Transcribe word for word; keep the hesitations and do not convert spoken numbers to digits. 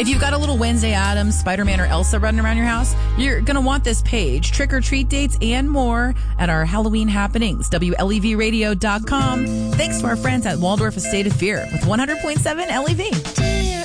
If you've got a little Wednesday Addams, Spider-Man, or Elsa running around your house, you're going to want this page. Trick or treat dates and more at our Halloween happenings. W L E V radio dot com. Thanks to our friends at Waldorf Estate of Fear with one hundred point seven L E V.